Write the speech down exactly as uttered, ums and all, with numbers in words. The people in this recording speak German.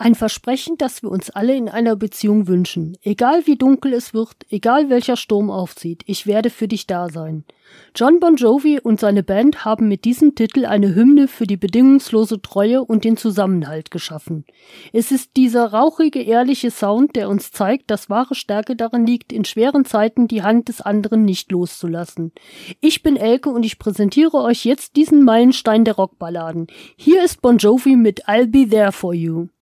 Ein Versprechen, das wir uns alle in einer Beziehung wünschen. Egal wie dunkel es wird, egal welcher Sturm aufzieht, ich werde für dich da sein. Jon Bon Jovi und seine Band haben mit diesem Titel eine Hymne für die bedingungslose Treue und den Zusammenhalt geschaffen. Es ist dieser rauchige, ehrliche Sound, der uns zeigt, dass wahre Stärke darin liegt, in schweren Zeiten die Hand des anderen nicht loszulassen. Ich bin Elke und ich präsentiere euch jetzt diesen Meilenstein der Rockballaden. Hier ist Bon Jovi mit I'll Be There For You.